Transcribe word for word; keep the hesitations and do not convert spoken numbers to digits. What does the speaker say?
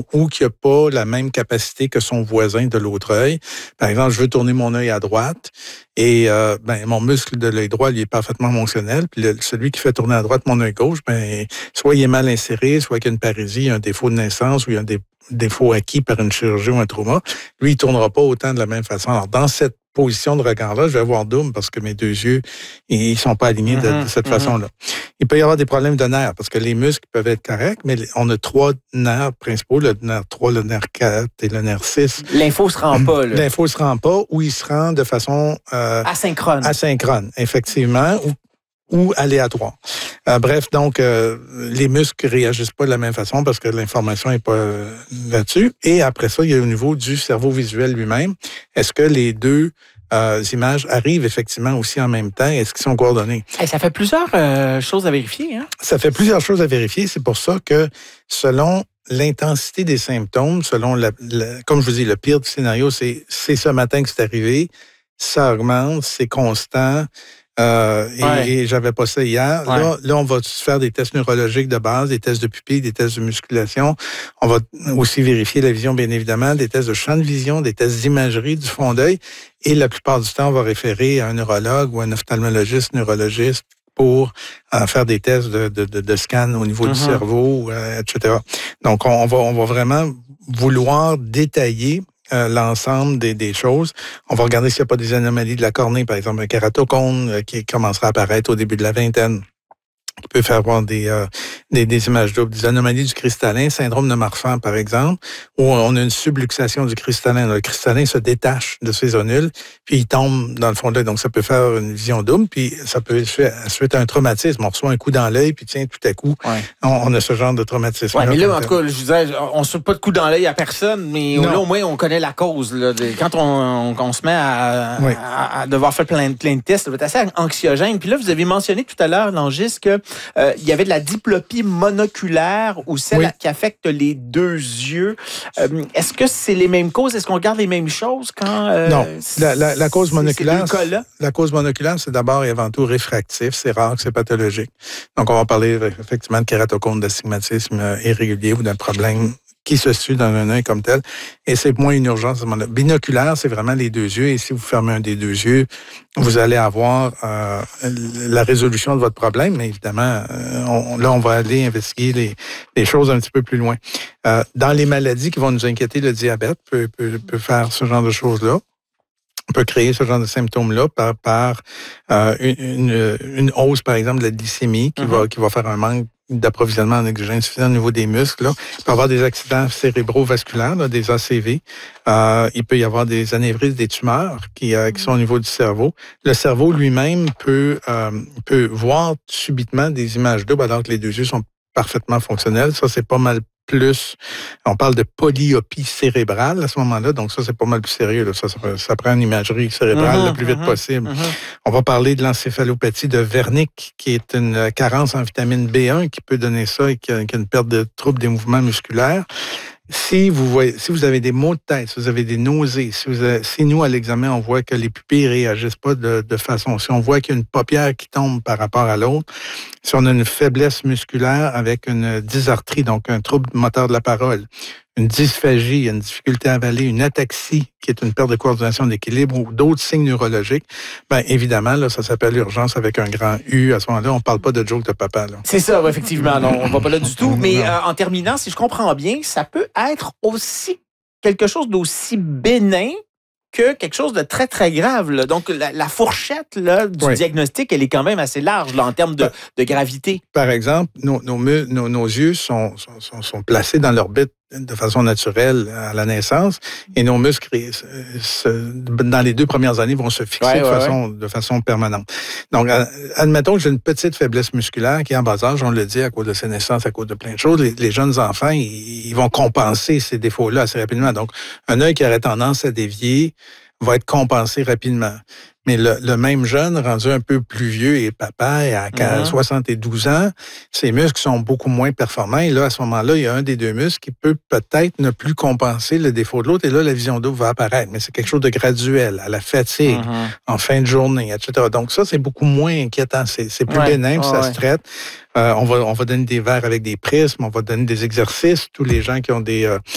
ou qui n'a pas la même capacité que son voisin de l'autre œil. Par exemple, je veux tourner mon œil à droite et euh, ben, mon muscle de l'œil droit, lui, est parfaitement fonctionnel. Puis le, celui qui fait tourner à droite mon œil gauche, ben, soit il est mal inséré, soit qu'il y a une parésie, un défaut de naissance ou il y a un dé, défaut acquis par une chirurgie ou un trauma. Lui, il ne tournera pas autant de la même façon. Alors, dans cette position de regard-là, je vais avoir double parce que mes deux yeux, ils sont pas alignés de, de cette mm-hmm. façon-là. Il peut y avoir des problèmes de nerfs parce que les muscles peuvent être corrects, mais on a trois nerfs principaux, le nerf trois, le nerf quatre et le nerf six. L'info se rend pas, là. L'info se rend pas ou il se rend de façon... Euh, asynchrone. Asynchrone, effectivement, ou ou aléatoire. Euh, bref, donc, euh, les muscles réagissent pas de la même façon parce que l'information est pas euh, là-dessus. Et après ça, il y a au niveau du cerveau visuel lui-même. Est-ce que les deux euh, images arrivent effectivement aussi en même temps? Est-ce qu'ils sont coordonnés? Hey, ça fait plusieurs euh, choses à vérifier, hein? Ça fait plusieurs choses à vérifier. C'est pour ça que, selon l'intensité des symptômes, selon, la, la, comme je vous dis, le pire du scénario, c'est, c'est ce matin que c'est arrivé, ça augmente, c'est constant. Euh, et, ouais. et j'avais pas ça hier. Ouais. Là, là, on va faire des tests neurologiques de base, des tests de pupille, des tests de musculation. On va aussi vérifier la vision, bien évidemment, des tests de champ de vision, des tests d'imagerie du fond d'œil. Et la plupart du temps, on va référer à un neurologue ou un ophtalmologiste, neurologiste pour euh, faire des tests de, de, de, de scan au niveau mm-hmm. du cerveau, euh, et cetera. Donc, on, on va, on va vraiment vouloir détailler Euh, l'ensemble des, des choses. On va regarder s'il n'y a pas des anomalies de la cornée, par exemple un kératocone euh, qui commencera à apparaître au début de la vingtaine, qui peut faire voir des, euh, des, des images doubles, des anomalies du cristallin, syndrome de Marfan, par exemple, où on a une subluxation du cristallin. Le cristallin se détache de ses zonules, puis il tombe dans le fond de l'œil. Donc, ça peut faire une vision double, puis ça peut être suite à un traumatisme. On reçoit un coup dans l'œil, puis tiens, tout à coup, ouais. on, on a ce genre de traumatisme. Oui, mais là, en tout cas, je vous disais, on ne saute pas de coup dans l'œil à personne, mais non. Là, au moins, on connaît la cause. Là. Quand on, on, on se met à, oui. à, à devoir faire plein, plein de tests, ça va être assez anxiogène. Puis là, vous avez mentionné tout à l'heure, Langis, que Euh, il y avait de la diplopie monoculaire ou celle oui. qui affecte les deux yeux. Euh, est-ce que c'est les mêmes causes? Est-ce qu'on regarde les mêmes choses quand... Euh, non. La, la, la cause monoculaire, la cause monoculaire, c'est d'abord et avant tout réfractif. C'est rare que c'est pathologique. Donc, on va parler effectivement de kératocone, d'astigmatisme irrégulier ou d'un problème qui se situe dans un œil comme tel. Et c'est moins une urgence. Binoculaire, c'est vraiment les deux yeux. Et si vous fermez un des deux yeux, vous allez avoir euh, la résolution de votre problème. Mais évidemment, euh, on, là, on va aller investiguer les, les choses un petit peu plus loin. Euh, dans les maladies qui vont nous inquiéter, le diabète peut, peut, peut faire ce genre de choses-là. On peut créer ce genre de symptômes-là par, par euh, une, une, une hausse, par exemple, de la glycémie qui, mm-hmm. va, qui va faire un manque d'approvisionnement en oxygène suffisant au niveau des muscles. Là. Il peut y avoir des accidents cérébrovasculaires, là, des A C V. Euh, il peut y avoir des anévrismes, des tumeurs qui, euh, qui sont au niveau du cerveau. Le cerveau lui-même peut, euh, peut voir subitement des images doubles alors que les deux yeux sont parfaitement fonctionnels. Ça, c'est pas mal plus. On parle de polyopie cérébrale à ce moment-là, donc ça, c'est pas mal plus sérieux. Là. Ça, ça, ça prend une imagerie cérébrale mmh, le plus vite mmh, possible. Mmh. On va parler de l'encéphalopathie de Wernicke, qui est une carence en vitamine B un qui peut donner ça et qui a, qui a une perte de trouble des mouvements musculaires. Si vous voyez, si vous avez des maux de tête, si vous avez des nausées, si, vous avez, si nous, à l'examen, on voit que les pupilles ne réagissent pas de, de façon, si on voit qu'il y a une paupière qui tombe par rapport à l'autre, si on a une faiblesse musculaire avec une dysarthrie, donc un trouble moteur de la parole, une dysphagie, une difficulté à avaler, une ataxie, qui est une perte de coordination d'équilibre ou d'autres signes neurologiques, bien évidemment, là, ça s'appelle urgence avec un grand U. À ce moment-là, on ne parle pas de joke de papa. Là. C'est ça, effectivement. Non, on ne va pas là du tout. Mais euh, en terminant, si je comprends bien, ça peut être aussi quelque chose d'aussi bénin que quelque chose de très, très grave. Là. Donc, la, la fourchette là, du oui. diagnostic, elle est quand même assez large là, en termes de, de gravité. Par exemple, nos, nos, nos, nos yeux sont, sont, sont placés dans l'orbite de façon naturelle à la naissance et nos muscles, dans les deux premières années, vont se fixer ouais, de, ouais, façon, ouais. de façon permanente. Donc, admettons que j'ai une petite faiblesse musculaire qui est en bas âge, on le dit, à cause de ses naissances, à cause de plein de choses. Les, les jeunes enfants, ils, ils vont compenser ces défauts-là assez rapidement. Donc, un œil qui aurait tendance à dévier va être compensé rapidement. Mais le, le même jeune, rendu un peu plus vieux et papa, et à mm-hmm. soixante-douze ans, ses muscles sont beaucoup moins performants. Et là, à ce moment-là, il y a un des deux muscles qui peut peut-être ne plus compenser le défaut de l'autre. Et là, la vision double va apparaître. Mais c'est quelque chose de graduel, à la fatigue, mm-hmm. en fin de journée, et cetera. Donc ça, c'est beaucoup moins inquiétant. C'est, c'est plus ouais. bénin, puis oh, ça ouais. se traite. Euh, on va, on va donner des verres avec des prismes, on va donner des exercices. Tous les gens qui ont des, euh,